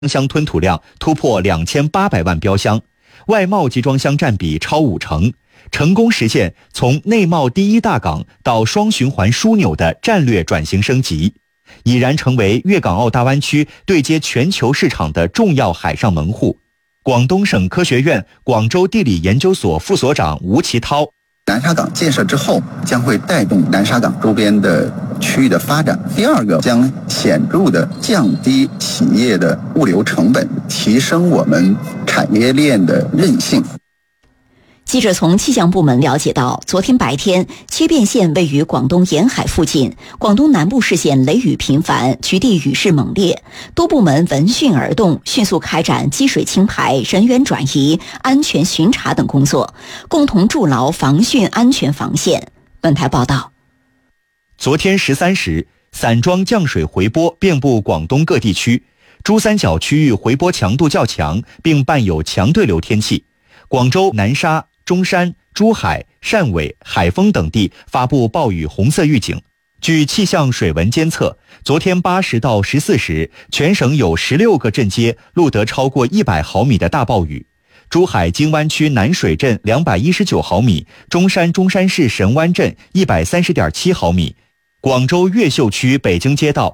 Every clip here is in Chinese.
箱吞吐量突破2800万标箱，外贸集装箱占比超50%，成功实现从内贸第一大港到双循环枢纽的战略转型升级，已然成为粤港澳大湾区对接全球市场的重要海上门户。广东省科学院广州地理研究所副所长吴其涛， 南沙港建设之后，将会带动南沙港周边的区域的发展。第二个，将显著的降低企业的物流成本，提升我们产业链的韧性。 记者从气象部门了解到，昨天白天，切变县位于广东沿海附近，广东南部视线雷雨频繁，局地雨势猛烈，多部门闻讯而动，迅速开展积水清排、人员转移、安全巡查等工作，共同筑牢防汛安全防线。本台报道， 昨天13时，散装降水回波遍布广东各地区，珠三角区域回波强度较强，并伴有强对流天气。广州、南沙、中山、珠海、汕尾、海丰等地发布暴雨红色预警。据气象水文监测，昨天8时到14时，全省有16个镇街录得超过100毫米的大暴雨。珠海金湾区南水镇219毫米，中山市神湾镇130.7毫米，广州越秀区北京街道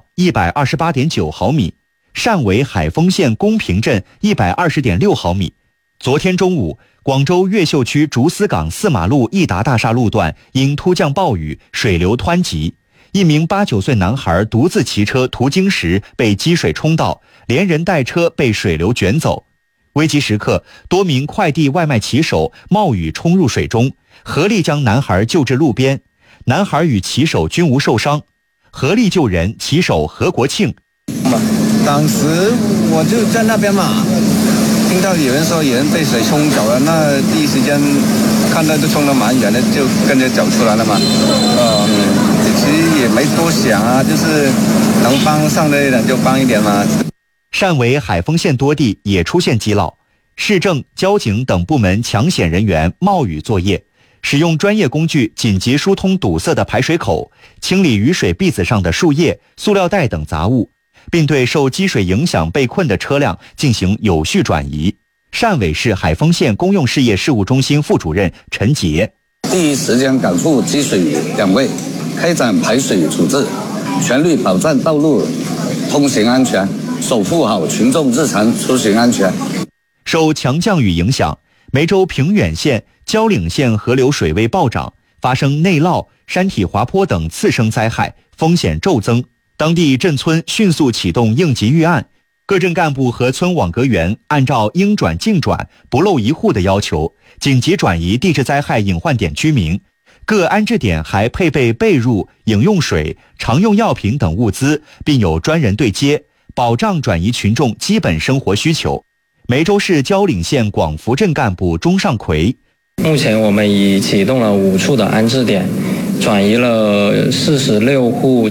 128.9毫米，汕尾海丰县公平镇120.6毫米。昨天中午，广州越秀区竹丝港4马路益达大厦路段因突降暴雨，水流湍急，一名8、9岁男孩独自骑车途经时被积水冲到，连人带车被水流卷走。危急时刻，多名快递外卖骑手冒雨冲入水中，合力将男孩救至路边，男孩与骑手均无受伤。合力救人骑手何国庆， 当时我就在那边嘛，听到有人说有人被水冲走了，那第一时间看到就冲得蛮远的，就跟着走出来了嘛。其实也没多想啊，就是能帮上的人就帮一点嘛。 汕尾海丰县多地也出现积涝，市政、交警等部门抢险人员冒雨作业，使用专业工具紧急疏通堵塞的排水口，清理雨水篦子上的树叶、塑料袋等杂物，并对受积水影响被困的车辆进行有序转移。汕尾市海丰县公用事业事务中心副主任陈杰， 第一时间赶赴积水点位，开展排水处置，全力保障道路通行安全，守护好群众日常出行安全。 受强降雨影响，梅州平远县、蕉岭县河流水位暴涨，发生内涝、山体滑坡等次生灾害，风险骤增。当地镇村迅速启动应急预案，各镇干部和村网格员按照应转尽转、不漏一户的要求，紧急转移地质灾害隐患点居民。各安置点还配备被褥、饮用水、常用药品等物资，并有专人对接，保障转移群众基本生活需求。梅州市蕉岭县广福镇干部钟尚奎， 目前我们已启动了5处的安置点，转移了46户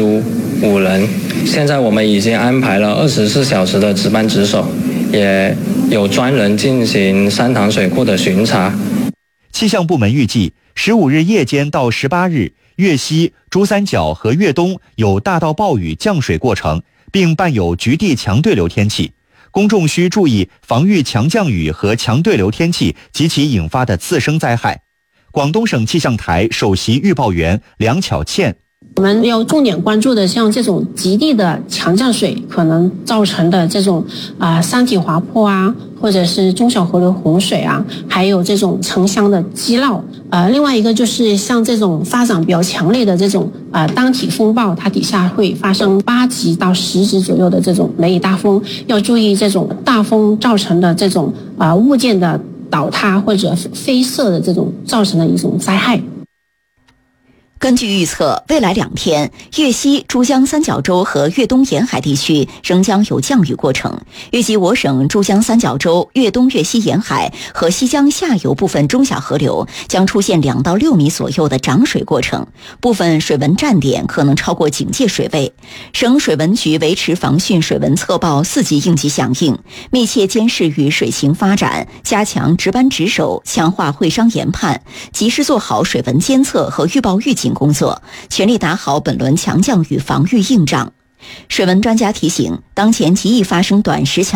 75人，现在我们已经安排了24小时的值班值守，也有专人进行三塘水库的巡查。 气象部门预计15日夜间到18日，粤西、珠三角和粤东有大到暴雨降水过程，并伴有局地强对流天气，公众需注意防御强降雨和强对流天气及其引发的次生灾害。广东省气象台首席预报员梁巧倩， 我们要重点关注的像这种极地的强降水可能造成的这种山体滑坡啊，或者是中小河流洪水啊，还有这种城乡的积涝。另外一个就是像这种发展比较强烈的这种单体风暴，它底下会发生8级到10级左右的这种雷雨大风，要注意这种大风造成的这种物件的倒塌或者飞射的这种造成的一种灾害。 根据预测，未来2天，粤西、珠江三角洲和粤东沿海地区仍将有降雨过程。预计我省珠江三角洲、粤东、粤西沿海和西江下游部分中小河流将出现2到6米左右的涨水过程，部分水文站点可能超过警戒水位。省水文局维持防汛水文测报4级应急响应，密切监视与水情发展，加强值班值守，强化会商研判，及时做好水文监测和预报预警工作，全力打好本轮强降雨防御硬仗。 水文专家提醒，当前极易发生短时强